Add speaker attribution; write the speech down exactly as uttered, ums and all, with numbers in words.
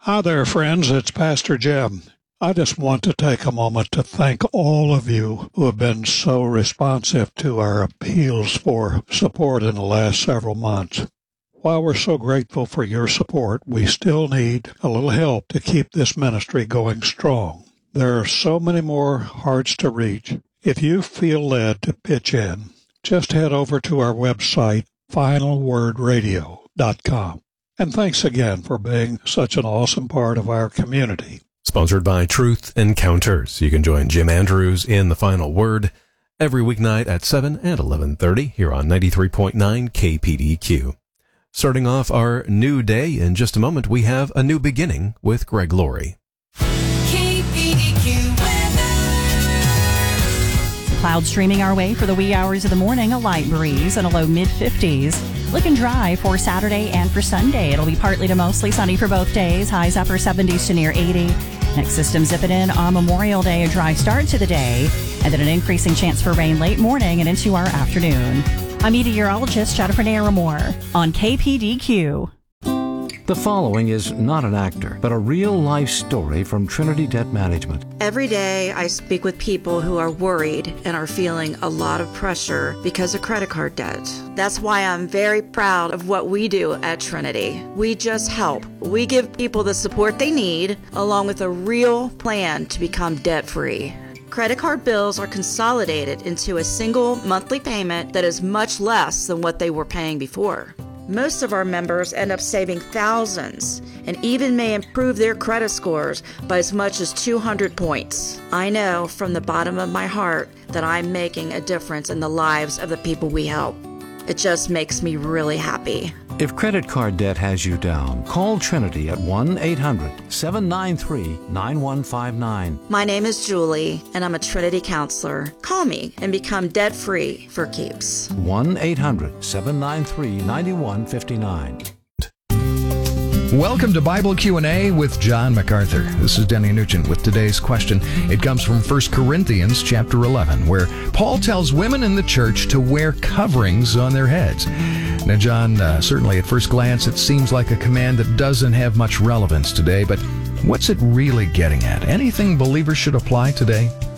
Speaker 1: Hi there, friends. It's Pastor Jim. I just want to take a moment to thank all of you who have been so responsive to our appeals for support in the last several months. While we're so grateful for your support, we still need a little help to keep this ministry going strong. There are so many more hearts to reach. If you feel led to pitch in, just head over to our website, final word radio dot com. And thanks again for being such an awesome part of our community.
Speaker 2: Sponsored by Truth Encounters. You can join Jim Andrews in The Final Word every weeknight at seven and eleven thirty here on ninety-three point nine K P D Q. Starting off our new day, in just a moment, we have a new beginning with Greg Laurie.
Speaker 3: K P D Q weather.
Speaker 4: Clouds streaming our way for the wee hours of the morning, a light breeze and a low mid-fifties. Looking dry for Saturday and for Sunday. It'll be partly to mostly sunny for both days. Highs upper seventies to near eighty. Next system zipping in on Memorial Day, a dry start to the day, and then an increasing chance for rain late morning and into our afternoon. I'm meteorologist Jennifer Naramore on K P D Q.
Speaker 5: The following is not an actor, but a real-life story from Trinity Debt Management.
Speaker 6: Every day I speak with people who are worried and are feeling a lot of pressure because of credit card debt. That's why I'm very proud of what we do at Trinity. We just help. We give people the support they need, along with a real plan to become debt-free. Credit card bills are consolidated into a single monthly payment that is much less than what they were paying before. Most of our members end up saving thousands and even may improve their credit scores by as much as two hundred points. I know from the bottom of my heart that I'm making a difference in the lives of the people we help. It just makes me really happy.
Speaker 5: If credit card debt has you down, call Trinity at one eight hundred seven nine three nine one five nine.
Speaker 6: My name is Julie, and I'm a Trinity counselor. Call me and become debt-free for keeps.
Speaker 5: one eight hundred seven nine three nine one five nine.
Speaker 7: Welcome to Bible Q and A with John MacArthur. This is Denny Nugent with today's question. It comes from First Corinthians chapter eleven, where Paul tells women in the church to wear coverings on their heads. Now, John, uh, certainly at first glance it seems like a command that doesn't have much relevance today, but what's it really getting at? Anything believers should apply today?